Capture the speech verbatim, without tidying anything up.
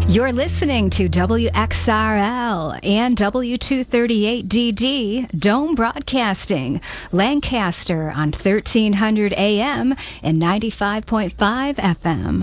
You're listening to W X R L and W two thirty-eight D D, Dome Broadcasting, Lancaster on thirteen hundred A M and ninety-five point five F M.